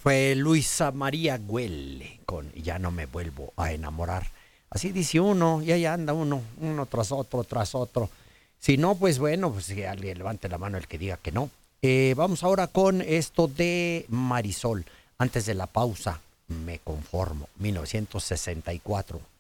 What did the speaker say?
Fue Luisa María Güell con Ya no me vuelvo a enamorar. Así dice uno, y ahí anda uno tras otro, tras otro. Si no, pues bueno, pues que alguien levante la mano el que diga que no. Vamos ahora con esto de Marisol. Antes de la pausa, me conformo. 1964.